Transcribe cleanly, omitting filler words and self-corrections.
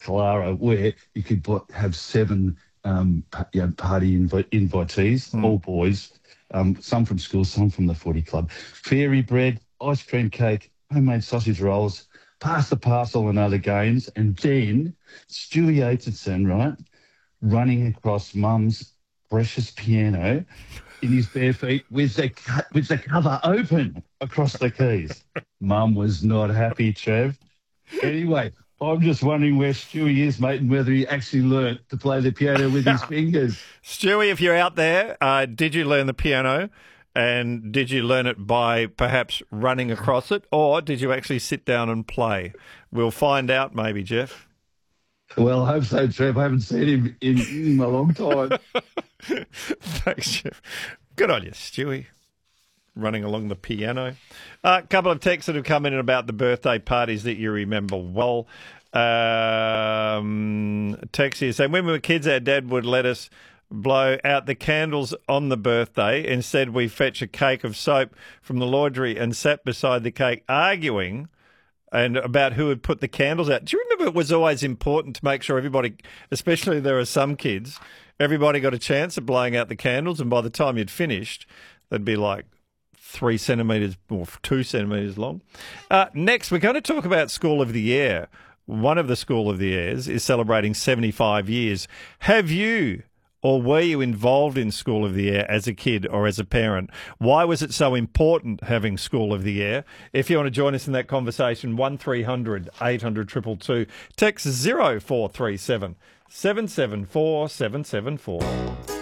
Clara, where you could have seven party invitees, all boys, some from school, some from the footy club. Fairy bread, ice cream cake, homemade sausage rolls, pass the parcel and other games. And then Stewie Aitchison, right, running across Mum's precious piano in his bare feet with the cover open across the keys. Mum was not happy, Trev. Anyway, I'm just wondering where Stewie is, mate, and whether he actually learnt to play the piano with his fingers. Stewie, if you're out there, did you learn the piano? And did you learn it by perhaps running across it, or did you actually sit down and play? We'll find out maybe, Jeff. Well, I hope so, Trev. I haven't seen him in a long time. Thanks, Jeff. Good on you, Stewie. Running along the piano. A couple of texts that have come in about the birthday parties that you remember well. Text here saying, when we were kids, our dad would let us blow out the candles on the birthday. Instead, we fetch a cake of soap from the laundry and sat beside the cake arguing and about who would put the candles out. Do you remember it was always important to make sure everybody, especially there are some kids, everybody got a chance at blowing out the candles, and by the time you'd finished, they'd be like 3 centimetres or 2 centimetres long. Next, we're going to talk about School of the Year. One of the School of the Years is celebrating 75 years. Have you or were you involved in School of the Year as a kid or as a parent? Why was it so important having School of the Year? If you want to join us in that conversation, 1300 800 222. Text 0437 774 774.